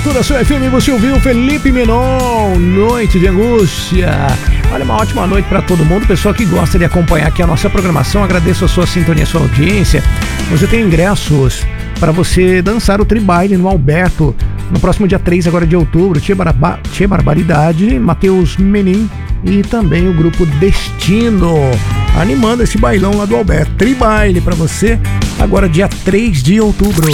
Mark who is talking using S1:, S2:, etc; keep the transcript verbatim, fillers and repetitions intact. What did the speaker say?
S1: Cultura Sua F M, você ouviu Felipe Menon, Noite de Angústia. Olha, uma ótima noite para todo mundo, pessoal que gosta de acompanhar aqui a nossa programação. Agradeço a sua sintonia, a sua audiência. Hoje eu tenho ingressos para você dançar o Tribaile no Alberto, no próximo dia três agora de outubro. Tia, Barba, Tia Barbaridade, Matheus Menin e também o grupo Destino, animando esse bailão lá do Alberto. Tribaile para você, agora dia três de outubro.